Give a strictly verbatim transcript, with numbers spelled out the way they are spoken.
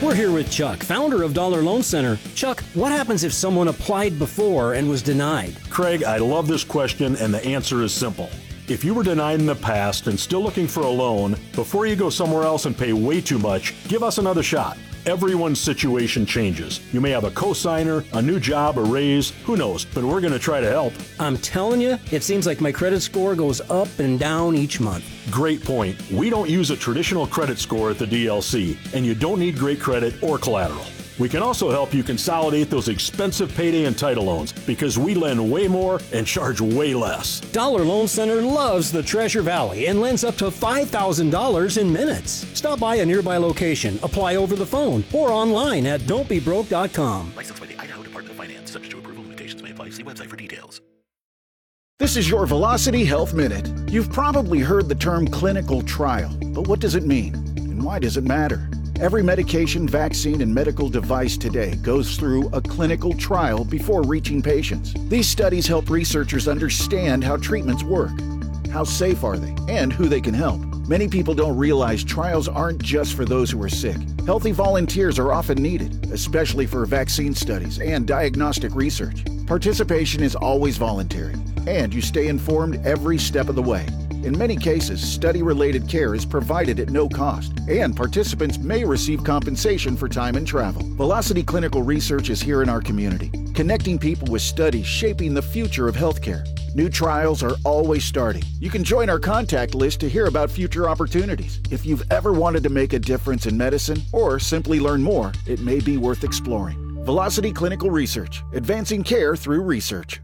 We're here with Chuck, founder of Dollar Loan Center. Chuck, what happens if someone applied before and was denied? Craig, I love this question, and the answer is simple. If you were denied in the past and still looking for a loan, before you go somewhere else and pay way too much, give us another shot. Everyone's situation changes. You may have a cosigner, a new job, a raise, who knows, but we're going to try to help. I'm telling you, it seems like my credit score goes up and down each month. Great point. We don't use a traditional credit score at the D L C, and you don't need great credit or collateral. We can also help you consolidate those expensive payday and title loans because we lend way more and charge way less. Dollar Loan Center loves the Treasure Valley and lends up to five thousand dollars in minutes. Stop by a nearby location, apply over the phone, or online at don't be broke dot com. Licensed by the Idaho Department of Finance. Subject to approval, limitations may apply. See website for details. This is your Velocity Health Minute. You've probably heard the term clinical trial, but what does it mean? And why does it matter? Every medication, vaccine, and medical device today goes through a clinical trial before reaching patients. These studies help researchers understand how treatments work, how safe are they, and who they can help. Many people don't realize trials aren't just for those who are sick. Healthy volunteers are often needed, especially for vaccine studies and diagnostic research. Participation is always voluntary, and you stay informed every step of the way. In many cases, study-related care is provided at no cost, and participants may receive compensation for time and travel. Velocity Clinical Research is here in our community, connecting people with studies shaping the future of healthcare. New trials are always starting. You can join our contact list to hear about future opportunities. If you've ever wanted to make a difference in medicine or simply learn more, it may be worth exploring. Velocity Clinical Research, advancing care through research.